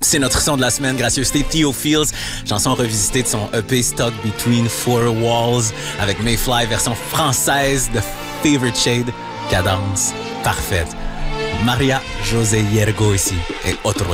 C'est notre son de la semaine, gracieuseté Theo Fields, chanson revisitée de son EP Stuck Between Four Walls avec Mayfly, version française de Favorite Shade, cadence parfaite. Maria José Yergo ici et Otro